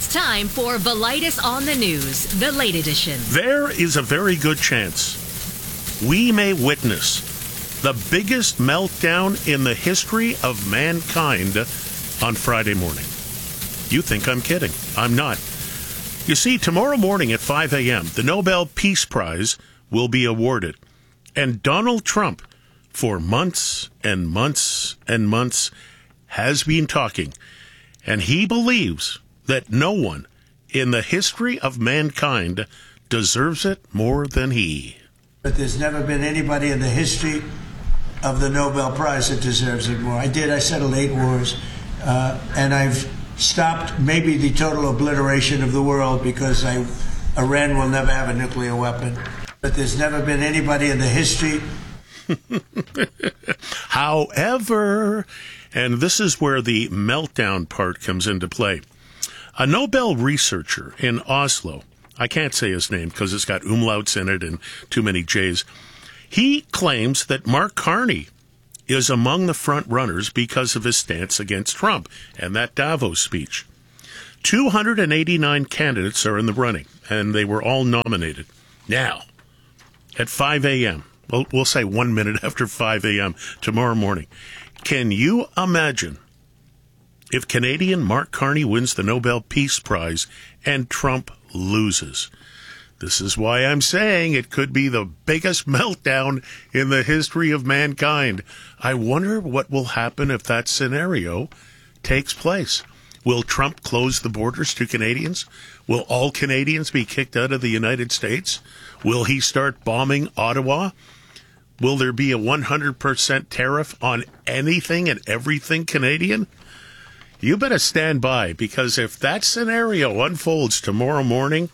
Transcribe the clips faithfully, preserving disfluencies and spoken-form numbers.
It's time for Velitis on the News, the late edition. There is a very good chance we may witness the biggest meltdown in the history of mankind on Friday morning. You think I'm kidding. I'm not. You see, tomorrow morning at five a.m., the Nobel Peace Prize will be awarded. And Donald Trump, for months and months and months, has been talking. And he believes that no one in the history of mankind deserves it more than he. But there's never been anybody in the history of the Nobel Prize that deserves it more. I did. I settled eight wars, uh, and I've stopped maybe the total obliteration of the world because I, Iran will never have a nuclear weapon. But there's never been anybody in the history. However, and this is where the meltdown part comes into play. A Nobel researcher in Oslo, I can't say his name because it's got umlauts in it and too many J's. He claims that Mark Carney is among the front runners because of his stance against Trump and that Davos speech. two hundred eighty-nine candidates are in the running, and they were all nominated. Now, at five a.m., well, we'll say one minute after five a.m. tomorrow morning, can you imagine if Canadian Mark Carney wins the Nobel Peace Prize and Trump loses? This is why I'm saying it could be the biggest meltdown in the history of mankind. I wonder what will happen if that scenario takes place. Will Trump close the borders to Canadians? Will all Canadians be kicked out of the United States? Will he start bombing Ottawa? Will there be a one hundred percent tariff on anything and everything Canadian? You better stand by, because if that scenario unfolds tomorrow morning,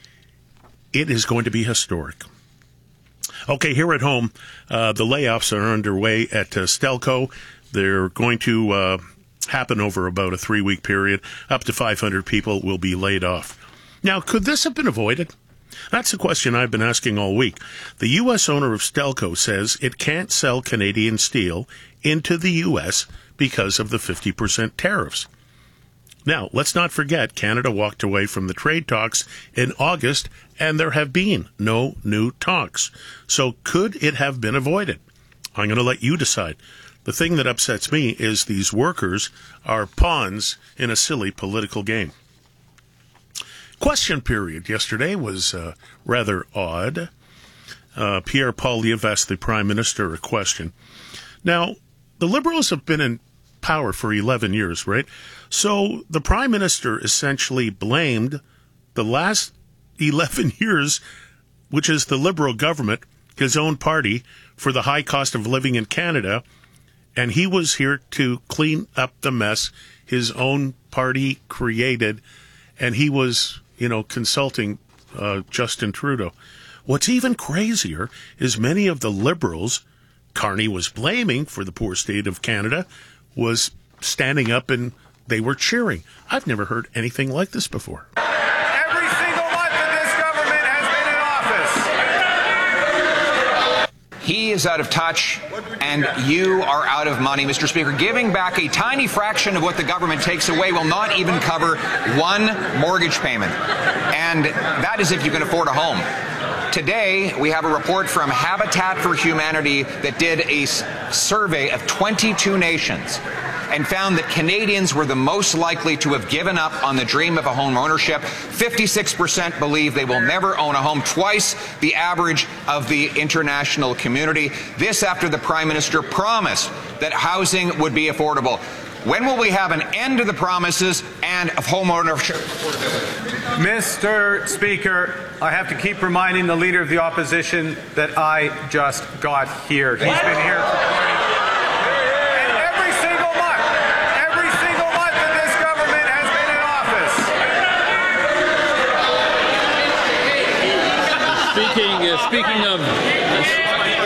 it is going to be historic. Okay, here at home, uh, the layoffs are underway at uh, Stelco. They're going to uh, happen over about a three-week period. Up to five hundred people will be laid off. Now, could this have been avoided? That's the question I've been asking all week. The U S owner of Stelco says it can't sell Canadian steel into the U S because of the fifty percent tariffs. Now, let's not forget, Canada walked away from the trade talks in August, and there have been no new talks. So could it have been avoided? I'm going to let you decide. The thing that upsets me is these workers are pawns in a silly political game. Question period yesterday was uh, rather odd. Uh, Pierre Poilievre asked the Prime Minister a question. Now, the Liberals have been in power for eleven years, right? So the Prime Minister essentially blamed the last eleven years, which is the Liberal government, his own party, for the high cost of living in Canada, and he was here to clean up the mess his own party created, and he was, you know, consulting uh, Justin Trudeau. What's even crazier is many of the Liberals Carney was blaming for the poor state of Canada was standing up and they were cheering. I've never heard anything like this before. Every single month that this government has been in office, he is out of touch and you are out of money, Mister Speaker. Giving back a tiny fraction of what the government takes away will not even cover one mortgage payment. And that is if you can afford a home. Today, we have a report from Habitat for Humanity that did a survey of twenty-two nations and found that Canadians were the most likely to have given up on the dream of a home ownership. fifty-six percent believe they will never own a home, twice the average of the international community. This after the Prime Minister promised that housing would be affordable. When will we have an end to the promises and of home ownership? Mister Speaker, I have to keep reminding the Leader of the Opposition that I just got here. He's been here for twenty years. And every single month, every single month that this government has been in office. Speaking, uh, speaking of... Uh,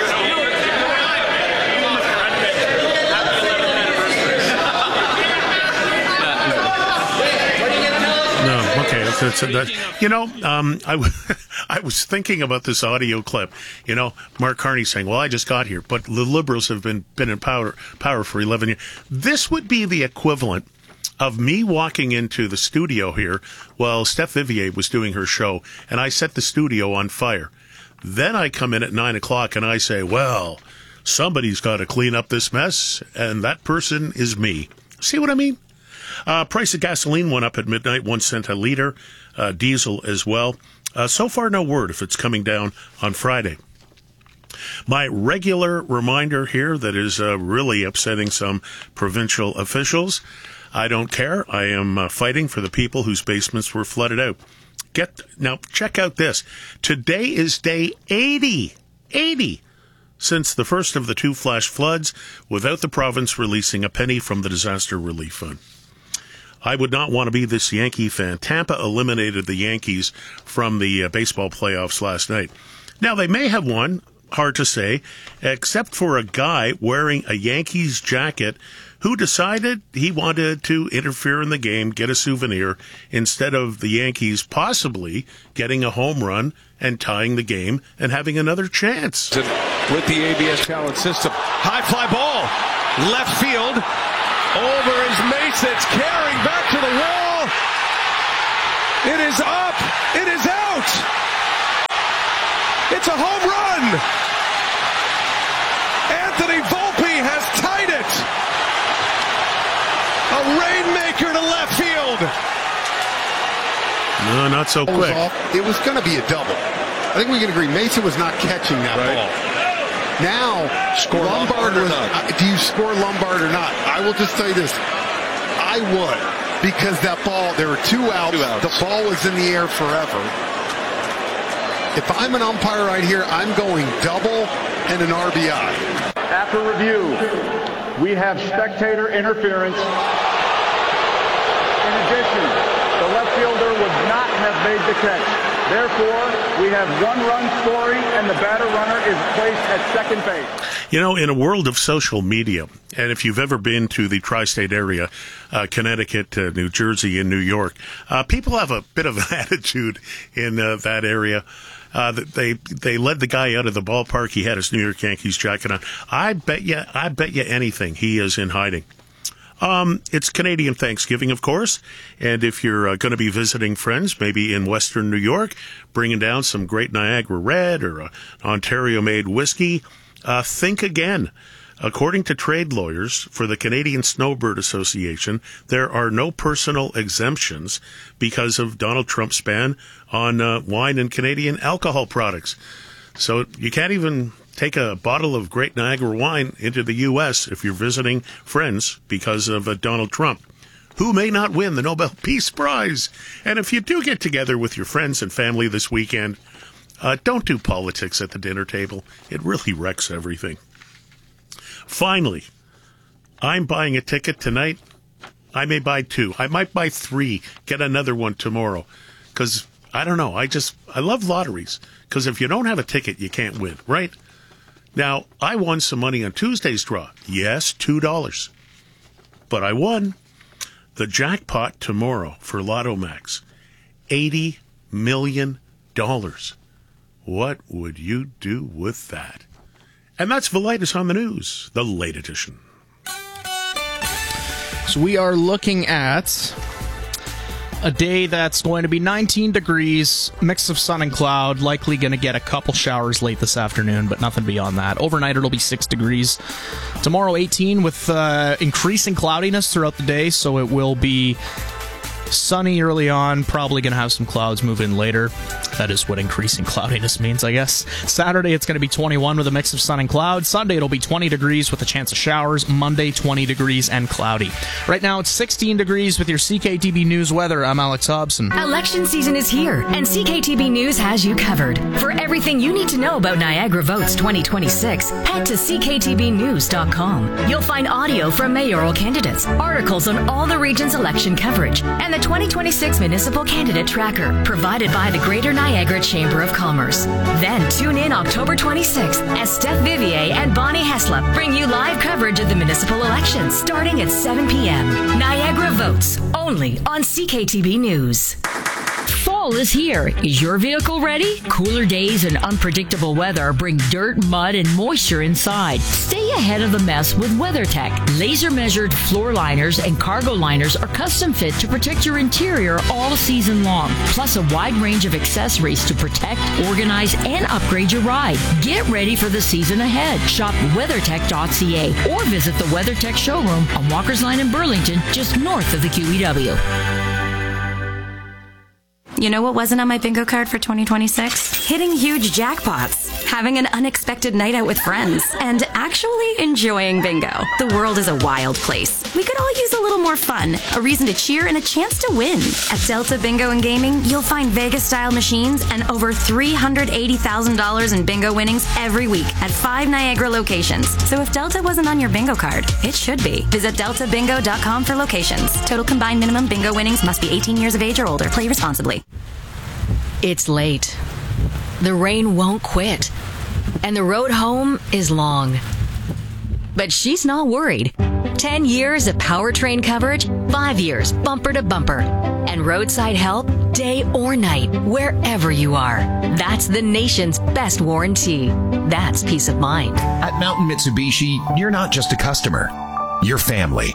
That's, that, you know, um, I, w- I was thinking about this audio clip. You know, Mark Carney saying, well, I just got here, but the Liberals have been, been in power, power for eleven years. This would be the equivalent of me walking into the studio here while Steph Vivier was doing her show, and I set the studio on fire. Then I come in at nine o'clock and I say, well, somebody's got to clean up this mess, and that person is me. See what I mean? Uh, price of gasoline went up at midnight, one cent a liter, uh, diesel as well. Uh, so far, no word if it's coming down on Friday. My regular reminder here that is uh, really upsetting some provincial officials. I don't care. I am uh, fighting for the people whose basements were flooded out. Get now, check out this. Today is day eighty, eighty, since the first of the two flash floods without the province releasing a penny from the disaster relief fund. I would not want to be this Yankee fan. Tampa eliminated the Yankees from the uh, baseball playoffs last night. Now, they may have won, hard to say, except for a guy wearing a Yankees jacket who decided he wanted to interfere in the game, get a souvenir, instead of the Yankees possibly getting a home run and tying the game and having another chance. With the A B S talent system. High fly ball. Left field. Over is Mason. It's carrying back to the wall. It is up. It is out. It's a home run. Anthony Volpe has tied it. A rainmaker to left field. No, not so quick. It was going to be a double. I think we can agree Mason was not catching that right. ball. Now, score Lombard, Lombard was, uh, do you score Lombard or not? I will just tell you this. I would, because that ball, there were two outs. Two outs. The ball was in the air forever. If I'm an umpire right here, I'm going double and an R B I. After review, we have spectator interference. In addition, the left fielder would not have made the catch. Therefore, we have one run scoring, and the batter runner is placed at second base. You know, in a world of social media, and if you've ever been to the tri-state area, uh, Connecticut, uh, New Jersey, and New York, uh, people have a bit of an attitude in uh, that area. Uh, they they led the guy out of the ballpark. He had his New York Yankees jacket on. I bet you, I bet you anything, he is in hiding. Um, it's Canadian Thanksgiving, of course, and if you're uh, going to be visiting friends, maybe in Western New York, bringing down some great Niagara Red or uh, Ontario-made whiskey, uh, think again. According to trade lawyers for the Canadian Snowbird Association, there are no personal exemptions because of Donald Trump's ban on uh, wine and Canadian alcohol products. So you can't even take a bottle of Great Niagara wine into the U S if you're visiting friends because of uh, Donald Trump, who may not win the Nobel Peace Prize. And if you do get together with your friends and family this weekend, uh, don't do politics at the dinner table. It really wrecks everything. Finally, I'm buying a ticket tonight. I may buy two. I might buy three, get another one tomorrow. Because, I don't know, I just, I love lotteries. Because if you don't have a ticket, you can't win, right? Now, I won some money on Tuesday's draw. Yes, two dollars. But I won the jackpot tomorrow for Lotto Max. eighty million dollars. What would you do with that? And that's the latest on the news, the late edition. So we are looking at a day that's going to be nineteen degrees, mix of sun and cloud, likely going to get a couple showers late this afternoon, but nothing beyond that. Overnight, it'll be six degrees. Tomorrow, eighteen, with uh, increasing cloudiness throughout the day, so it will be sunny early on, probably going to have some clouds move in later. That is what increasing cloudiness means, I guess. Saturday, it's going to be twenty-one with a mix of sun and cloud. Sunday, it'll be twenty degrees with a chance of showers. Monday, twenty degrees and cloudy. Right now, it's sixteen degrees with your C K T B News weather. I'm Alex Hobson. Election season is here, and C K T B News has you covered. For everything you need to know about Niagara Votes twenty twenty-six, head to c k t b news dot com. You'll find audio from mayoral candidates, articles on all the region's election coverage, and the twenty twenty-six Municipal Candidate Tracker, provided by the Greater Niagara Chamber of Commerce. Then tune in October twenty-sixth as Steph Vivier and Bonnie Heslop bring you live coverage of the municipal elections starting at seven p.m. Niagara Votes, only on C K T B News. Fall is here. Is your vehicle ready? Cooler days and unpredictable weather bring dirt, mud, and moisture inside. Stay ahead of the mess with WeatherTech. Laser-measured floor liners and cargo liners are custom fit to protect your interior all season long. Plus a wide range of accessories to protect, organize, and upgrade your ride. Get ready for the season ahead. Shop weathertech dot c a or visit the WeatherTech showroom on Walker's Line in Burlington, just north of the Q E W. You know what wasn't on my bingo card for twenty twenty-six? Hitting huge jackpots, having an unexpected night out with friends, and actually enjoying bingo. The world is a wild place. We could all use a little more fun, a reason to cheer, and a chance to win. At Delta Bingo and Gaming, you'll find Vegas-style machines and over three hundred eighty thousand dollars in bingo winnings every week at five Niagara locations. So if Delta wasn't on your bingo card, it should be. Visit delta bingo dot com for locations. Total combined minimum bingo winnings must be eighteen years of age or older. Play responsibly. It's late. The rain won't quit. And the road home is long. But she's not worried. Ten years of powertrain coverage, five years bumper to bumper. And roadside help day or night, wherever you are. That's the nation's best warranty. That's peace of mind. At Mountain Mitsubishi, you're not just a customer. You're family.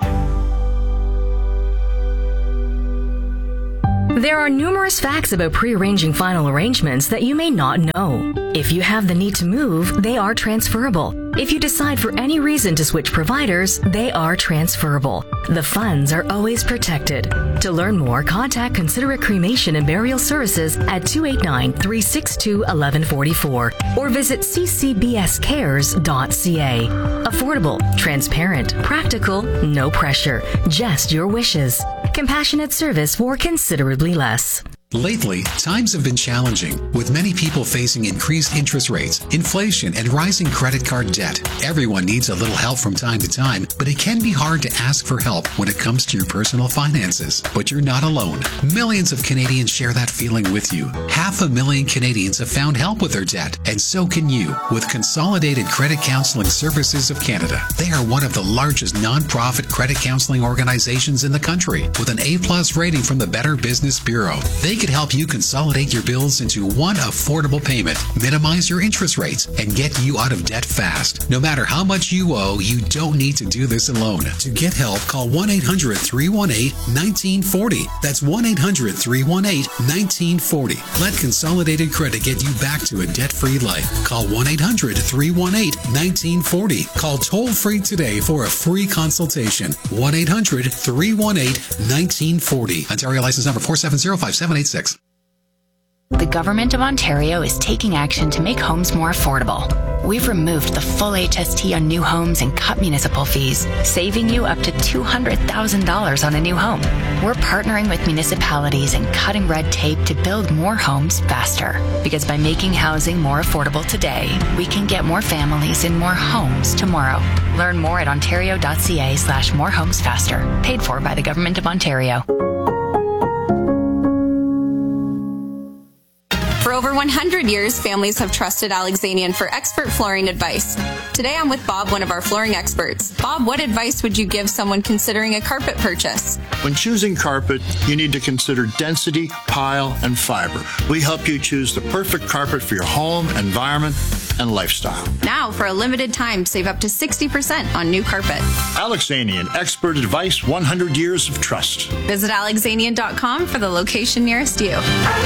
There are numerous facts about pre-arranging final arrangements that you may not know. If you have the need to move, they are transferable. If you decide for any reason to switch providers, they are transferable. The funds are always protected. To learn more, contact Considerate Cremation and Burial Services at two eight nine, three six two, one one four four or visit c c b s cares dot c a. Affordable, transparent, practical, no pressure, just your wishes. Compassionate service for considerably less. Lately, times have been challenging, with many people facing increased interest rates, inflation, and rising credit card debt. Everyone needs a little help from time to time, but it can be hard to ask for help when it comes to your personal finances. But you're not alone. Millions of Canadians share that feeling with you. Half a million Canadians have found help with their debt, and so can you, with Consolidated Credit Counseling Services of Canada. They are one of the largest non-profit credit counseling organizations in the country, with an A plus rating from the Better Business Bureau. They could help you consolidate your bills into one affordable payment, minimize your interest rates, and get you out of debt fast. No matter how much you owe, you don't need to do this alone. To get help, call one eight hundred, three one eight, one nine four zero. That's one eight hundred, three one eight, one nine four zero. Let Consolidated Credit get you back to a debt-free life. Call one eight hundred, three one eight, one nine four zero. Call toll-free today for a free consultation. one eight hundred, three one eight, one nine four zero. Ontario license number four seven zero, five seven eight six. The Government of Ontario is taking action to make homes more affordable. We've removed the full H S T on new homes and cut municipal fees, saving you up to two hundred thousand dollars on a new home. We're partnering with municipalities and cutting red tape to build more homes faster. Because by making housing more affordable today, we can get more families in more homes tomorrow. Learn more at ontario.ca slash more homes faster. Paid for by the Government of Ontario. For over one hundred years, families have trusted Alexanian for expert flooring advice. Today I'm with Bob, one of our flooring experts. Bob, what advice would you give someone considering a carpet purchase? When choosing carpet, you need to consider density, pile, and fiber. We help you choose the perfect carpet for your home, environment, and lifestyle. Now, for a limited time, save up to sixty percent on new carpet. Alexanian, expert advice, one hundred years of trust. Visit alexanian dot com for the location nearest you.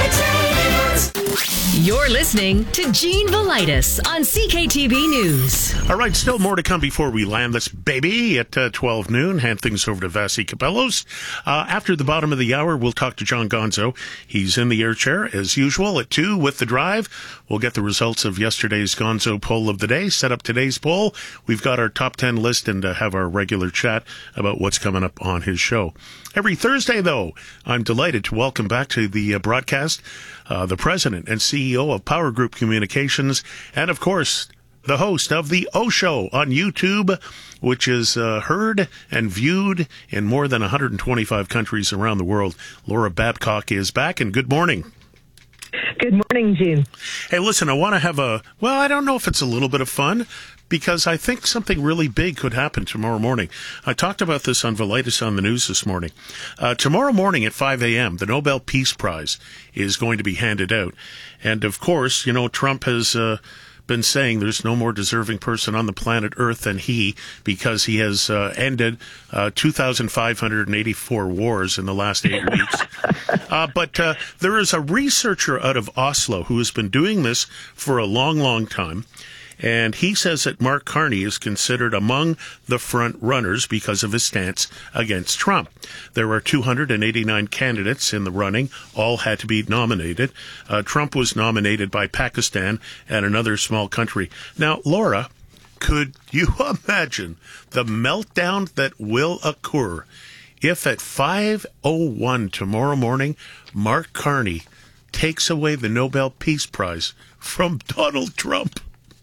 You're listening to Gene Velitis on C K T B News. All right, still more to come before we land this baby at uh, twelve noon. Hand things over to Vasi Capellos. Uh, after the bottom of the hour, we'll talk to John Gonzo. He's in the air chair, as usual, at two with the drive. We'll get the results of yesterday's Gonzo poll of the day, set up today's poll. We've got our top ten list and uh, have our regular chat about what's coming up on his show. Every Thursday, though, I'm delighted to welcome back to the uh, broadcast uh, the president and C E O of Power Group Communications, and, of course, the host of The O Show on YouTube, which is uh, heard and viewed in more than one hundred twenty-five countries around the world. Laura Babcock is back, and good morning. Good morning, Gene. Hey, listen, I want to have a, well, I don't know if it's a little bit of fun, because I think something really big could happen tomorrow morning. I talked about this on Velitis on the News this morning. Uh, tomorrow morning at five a.m., the Nobel Peace Prize is going to be handed out. And, of course, you know, Trump has uh, been saying there's no more deserving person on the planet Earth than he, because he has uh, ended uh, two thousand five hundred eighty-four wars in the last eight weeks. Uh, but uh, there is a researcher out of Oslo who has been doing this for a long, long time. And he says that Mark Carney is considered among the front runners because of his stance against Trump. There were two hundred eighty-nine candidates in the running. All had to be nominated. Uh, Trump was nominated by Pakistan and another small country. Now, Laura, could you imagine the meltdown that will occur if at five oh one tomorrow morning, Mark Carney takes away the Nobel Peace Prize from Donald Trump?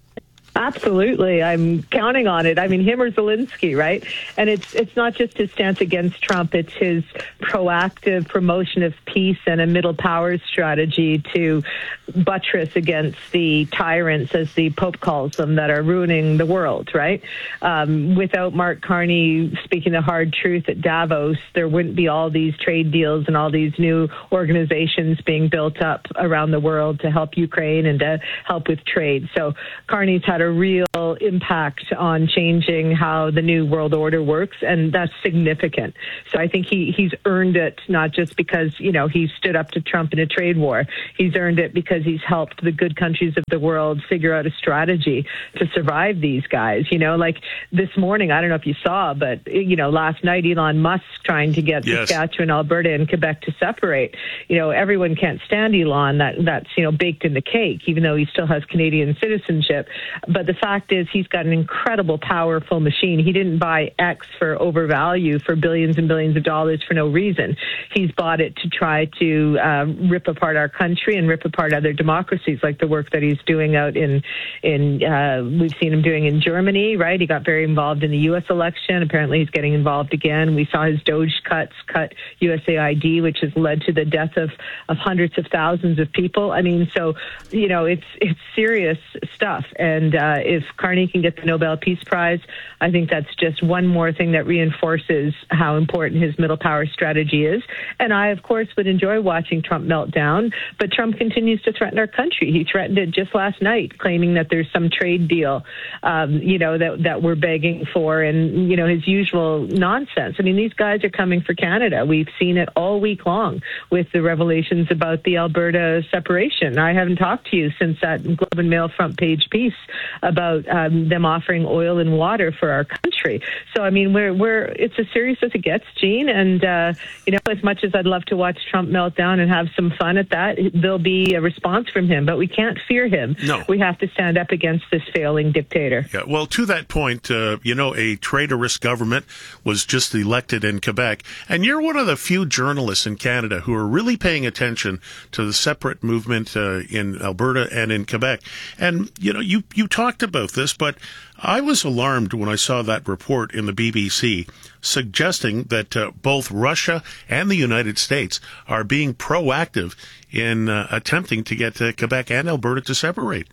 Absolutely. I'm counting on it. I mean, him or Zelensky, right? And it's it's not just his stance against Trump. It's his proactive promotion of peace and a middle powers strategy to buttress against the tyrants, as the Pope calls them, that are ruining the world, right? Um, without Mark Carney speaking the hard truth at Davos, there wouldn't be all these trade deals and all these new organizations being built up around the world to help Ukraine and to help with trade. So Carney's had a real impact on changing how the new world order works, and that's significant. So I think he, he's earned it, not just because, you know, he stood up to Trump in a trade war. He's earned it because he's helped the good countries of the world figure out a strategy to survive these guys. You know, like this morning, I don't know if you saw, but, you know, last night, Elon Musk trying to get yes. Saskatchewan, Alberta, and Quebec to separate. You know, everyone can't stand Elon. That That's, you know, baked in the cake, even though he still has Canadian citizenship. But the fact is, he's got an incredible, powerful machine. He didn't buy X for overvalue for billions and billions of dollars for no reason. He's bought it to try to uh, rip apart our country and rip apart other democracies, like the work that he's doing out in, in uh, we've seen him doing in Germany, right? He got very involved in the U S election. Apparently he's getting involved again. We saw his Doge cuts cut U S A I D, which has led to the death of, of hundreds of thousands of people. I mean, so, you know, it's, it's serious stuff. And uh, if Carney can get the Nobel Peace Prize, I think that's just one more thing that reinforces how important his middle power strategy is. And I, of course, would enjoy watching Trump melt down, but Trump continues to threaten our country. He threatened it just last night, claiming that there's some trade deal, um, you know, that, that we're begging for, and, you know, his usual nonsense. I mean, these guys are coming for Canada. We've seen it all week long with the revelations about the Alberta separation. I haven't talked to you since that Globe and Mail front page piece about um, them offering oil and water for our country. So, I mean, we're we're it's as serious as it gets, Gene. And, uh, you know, as much as I'd love to watch Trump melt down and have some fun at that, there'll be a response from him. But we can't fear him. No. We have to stand up against this failing dictator. Yeah, well, to that point, uh, you know, a traitorous government was just elected in Quebec. And you're one of the few journalists in Canada who are really paying attention to the separate movement uh, in Alberta and in Quebec. And, you know, you, you talked about this, but I was alarmed when I saw that report in the B B C suggesting that uh, both Russia and the United States are being proactive in uh, attempting to get uh, Quebec and Alberta to separate.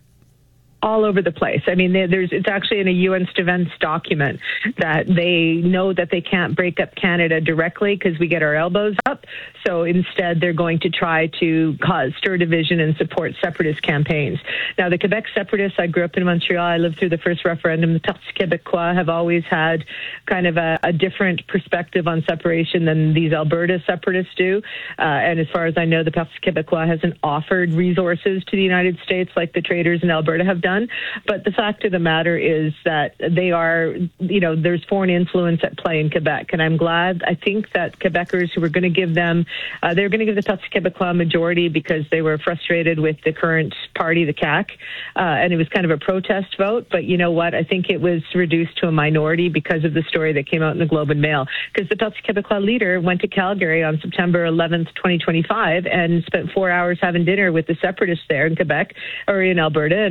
All over the place. I mean, there's it's actually in a U N defense document that they know that they can't break up Canada directly because we get our elbows up. So instead, they're going to try to cause stir division and support separatist campaigns. Now, the Quebec separatists, I grew up in Montreal. I lived through the first referendum. The Parti Québécois have always had kind of a, a different perspective on separation than these Alberta separatists do. Uh, and as far as I know, the Parti Québécois hasn't offered resources to the United States like the traders in Alberta have done. But the fact of the matter is that they are, you know, there's foreign influence at play in Quebec. And I'm glad, I think that Quebecers who were going to give them, uh, they're going to give the Parti Québécois a majority because they were frustrated with the current party, the C A Q. Uh, and it was kind of a protest vote. But you know what? I think it was reduced to a minority because of the story that came out in the Globe and Mail. Because the Parti Québécois leader went to Calgary on September eleventh, twenty twenty-five, and spent four hours having dinner with the separatists there in Quebec or in Alberta, and was impressed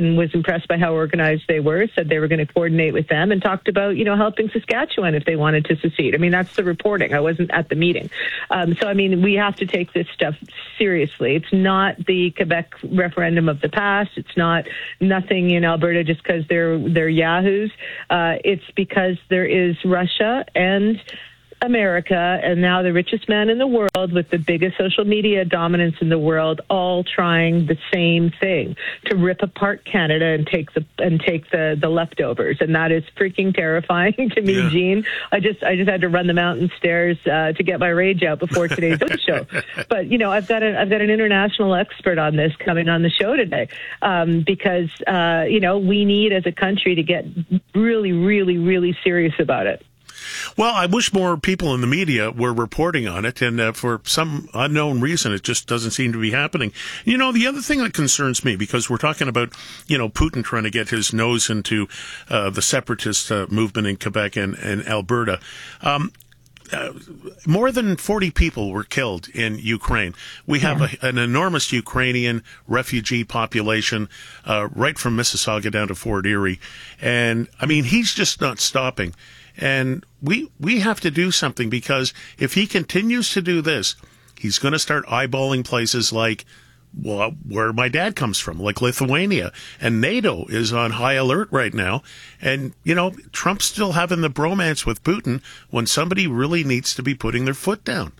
impressed by how organized they were, said they were going to coordinate with them, and talked about, you know, helping Saskatchewan if they wanted to secede. I mean, that's the reporting. I wasn't at the meeting. Um, so, I mean, we have to take this stuff seriously. It's not the Quebec referendum of the past. It's not nothing in Alberta just because they're, they're yahoos. Uh, it's because there is Russia and America, and now the richest man in the world with the biggest social media dominance in the world, all trying the same thing, to rip apart Canada and take the and take the, the leftovers, and that is freaking terrifying to me, yeah. Gene. I just I just had to run the mountain stairs uh, to get my rage out before today's show. But you know, I've got a, I've got an international expert on this coming on the show today, um, because uh, you know, we need as a country to get really, really, really serious about it. Well, I wish more people in the media were reporting on it, and uh, for some unknown reason, it just doesn't seem to be happening. You know, the other thing that concerns me, because we're talking about, you know, Putin trying to get his nose into uh, the separatist uh, movement in Quebec and, and Alberta, um, Uh, more than forty people were killed in Ukraine. We have yeah. a, an enormous Ukrainian refugee population, uh, right from Mississauga down to Fort Erie. And, I mean, he's just not stopping. And we we have to do something, because if he continues to do this, he's going to start eyeballing places like, well, where my dad comes from, like Lithuania. And NATO is on high alert right now. And, you know, Trump's still having the bromance with Putin when somebody really needs to be putting their foot down.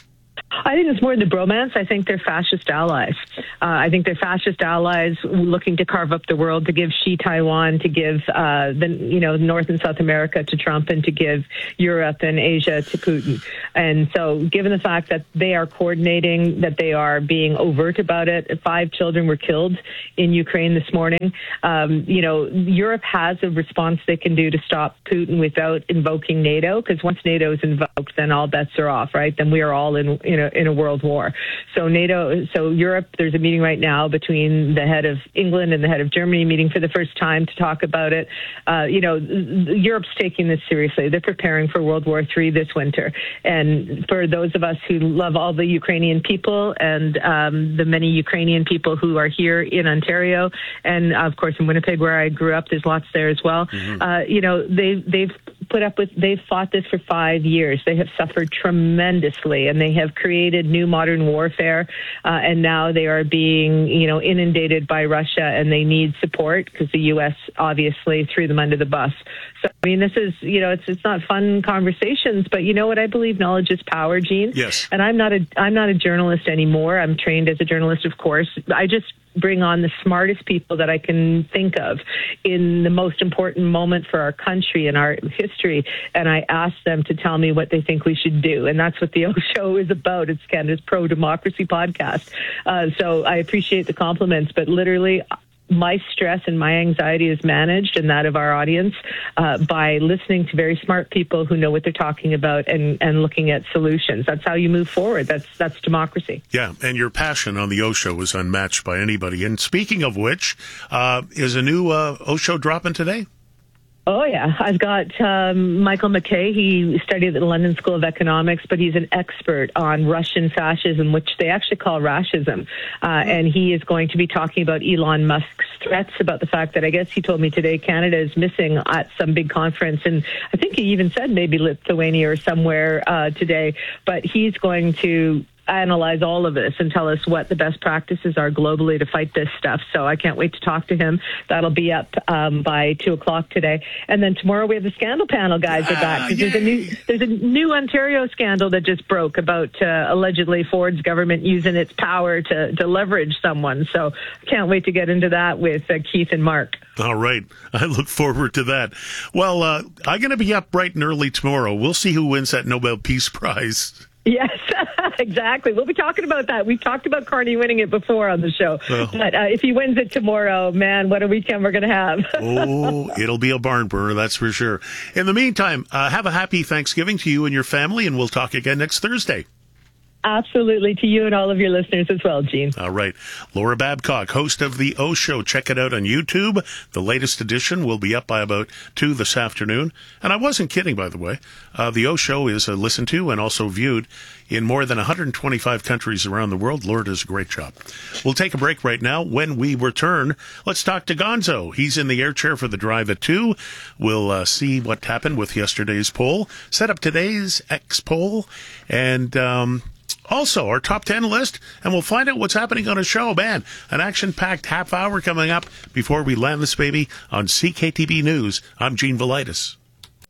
I think it's more than the bromance. I think they're fascist allies. Uh, I think they're fascist allies looking to carve up the world, to give Xi Taiwan, to give uh, the you know North and South America to Trump, and to give Europe and Asia to Putin. And so, given the fact that they are coordinating, that they are being overt about it, five children were killed in Ukraine this morning. Um, you know, Europe has a response they can do to stop Putin without invoking NATO, because once NATO is invoked, then all bets are off, right? Then we are all in in a, in a world war. So NATO, so Europe, there's a meeting right now between the head of England and the head of Germany, meeting for the first time to talk about it. Uh, you know, Europe's taking this seriously. They're preparing for World War Three this winter. And for those of us who love all the Ukrainian people, and um, the many Ukrainian people who are here in Ontario, and of course in Winnipeg, where I grew up, there's lots there as well. Mm-hmm. Uh, you know, they, they've put up with, they've fought this for five years. They have suffered tremendously, and they have created new modern warfare, uh, and now they are being, you know, inundated by Russia, and they need support because the U S obviously threw them under the bus. So, I mean, this is, you know, it's it's not fun conversations, but you know what? I believe knowledge is power, Gene. Yes. And I'm not a I'm not a journalist anymore. I'm trained as a journalist, of course. I just bring on the smartest people that I can think of in the most important moment for our country and our history, and I ask them to tell me what they think we should do. And that's what the O Show is about. It's Canada's pro-democracy podcast. Uh, so I appreciate the compliments, but literally my stress and my anxiety is managed, and that of our audience, uh, by listening to very smart people who know what they're talking about, and, and looking at solutions. That's how you move forward. That's that's democracy. Yeah, and your passion on the O Show is unmatched by anybody. And speaking of which, uh, is a new uh, O Show dropping today? Oh, yeah. I've got um, Michael McKay. He studied at the London School of Economics, but he's an expert on Russian fascism, which they actually call Rashism. Uh, and he is going to be talking about Elon Musk's threats, about the fact that, I guess he told me today, Canada is missing at some big conference. And I think he even said maybe Lithuania or somewhere uh, today. But he's going to analyze all of this and tell us what the best practices are globally to fight this stuff. So I can't wait to talk to him. That'll be up um, by two o'clock today. And then tomorrow we have the scandal panel guys are back. There's a new there's a new Ontario scandal that just broke about uh, allegedly Ford's government using its power to, to leverage someone. So I can't wait to get into that with uh, Keith and Mark. All right. I look forward to that. Well, uh, I'm going to be up bright and early tomorrow. We'll see who wins that Nobel Peace Prize. Yes, exactly. We'll be talking about that. We've talked about Carney winning it before on the show. Well, but uh, if he wins it tomorrow, man, what a weekend we're going to have. Oh, it'll be a barn burner, that's for sure. In the meantime, uh, have a happy Thanksgiving to you and your family, and we'll talk again next Thursday. Absolutely, to you and all of your listeners as well, Gene. All right. Laura Babcock, host of The O Show. Check it out on YouTube. The latest edition will be up by about two this afternoon. And I wasn't kidding, by the way. Uh, the O Show is uh, listened to and also viewed in more than one hundred twenty-five countries around the world. Laura does a great job. We'll take a break right now. When we return, let's talk to Gonzo. He's in the air chair for the drive at two. We'll uh, see what happened with yesterday's poll, set up today's X poll, and... Um, Also, our top ten list, and we'll find out what's happening on a show. Man, an action-packed half hour coming up before we land this baby on C K T B News. I'm Gene Velitis.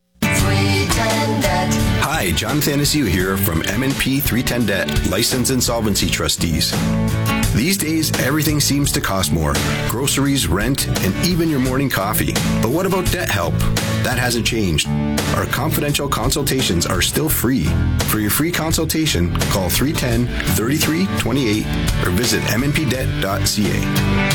Hi, John Thanasiu here from M and P three ten Debt, Licensed Insolvency Trustees. These days, everything seems to cost more. Groceries, rent, and even your morning coffee. But what about debt help? That hasn't changed. Our confidential consultations are still free. For your free consultation, call three one zero, three three two eight or visit m n p debt dot c a.